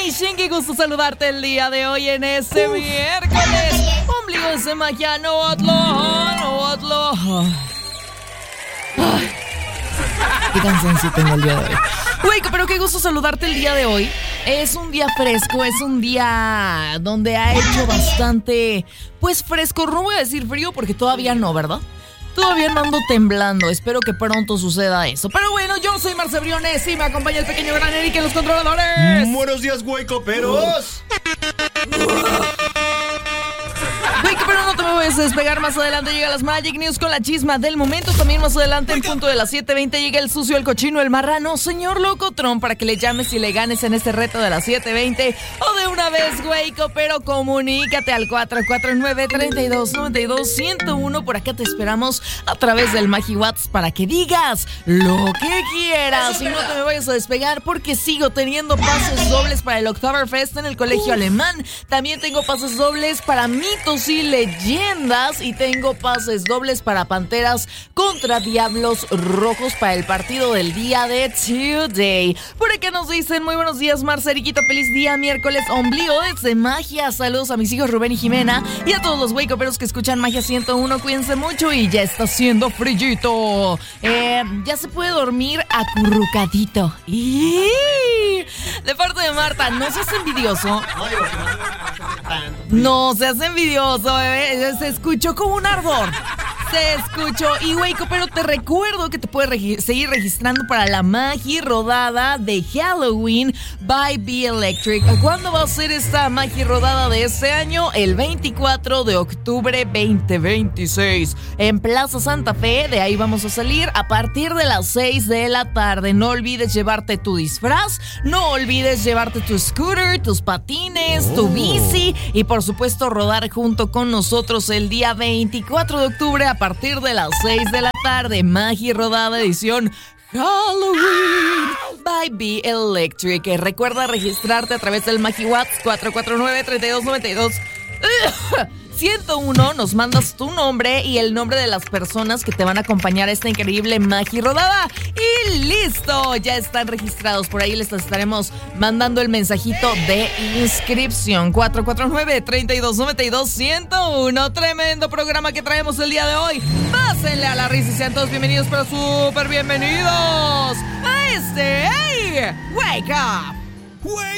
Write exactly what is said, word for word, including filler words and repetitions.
Nation, qué gusto saludarte el día de hoy en este Uf. miércoles. Ombligos de magia, no otlo, no otlo. Ay, qué cansancio tengo el día de hoy. Güey, pero qué gusto saludarte el día de hoy. Es un día fresco, es un día donde ha hecho bastante, pues fresco. No voy a decir frío porque todavía no, ¿verdad? Todavía no ando temblando, espero que pronto suceda eso. Pero bueno, yo soy Marce Briones y me acompaña el pequeño gran Eric en los controladores. Buenos días, güey, coperos. Güey, pero no te me vayas a despegar. Más adelante llega las Magic News con la chisma del momento. También más adelante, en punto de las siete veinte, llega el sucio, el cochino, el marrano, señor Locotrón, para que le llames y le ganes en este reto de las siete veinte. O de una vez, güey, pero comunícate al cuatro cuatro nueve, tres dos nueve dos, uno cero uno. Por acá te esperamos a través del MagiWats para que digas lo que quieras. Y no te me vayas a despegar porque sigo teniendo pases dobles para el Oktoberfest en el Colegio Alemán. También tengo pases dobles para mitos y leyendas, y tengo pases dobles para Panteras contra Diablos Rojos para el partido del día de Today. Por acá nos dicen: muy buenos días, Marceriquito, feliz día miércoles, ombligo desde Magia. Saludos a mis hijos Rubén y Jimena y a todos los wake-uperos que escuchan Magia ciento uno. Cuídense mucho y ya está haciendo frillito. Eh, ya se puede dormir acurrucadito. ¡Y! De parte de Marta, no seas envidioso. No seas envidioso, bebé. Se escuchó como un ardor. Se escuchó. Y güey, pero te recuerdo que te puedes regi- seguir registrando para la Magi Rodada de Halloween by Be Electric. ¿Cuándo va a ser esta Magi Rodada de este año? El veinticuatro de octubre veinte veintiséis en Plaza Santa Fe. De ahí vamos a salir a partir de las seis de la tarde. No olvides llevarte tu disfraz, no olvides llevarte tu scooter, tus patines, oh. tu bici y por supuesto rodar junto con nosotros el día veinticuatro de octubre a partir de las seis de la tarde. Magi Rodada edición Halloween by Be Electric. Recuerda registrarte a través del MagiWats cuatro cuatro nueve, tres dos nueve dos ciento uno. Nos mandas tu nombre y el nombre de las personas que te van a acompañar a esta increíble Magi Rodada. Y listo, ya están registrados. Por ahí les estaremos mandando el mensajito de inscripción. cuatro cuatro nueve, tres dos nueve dos, ciento uno. Tremendo programa que traemos el día de hoy. Pásenle a la risa y sean todos bienvenidos, pero súper bienvenidos a este hey, Wake Up. Wake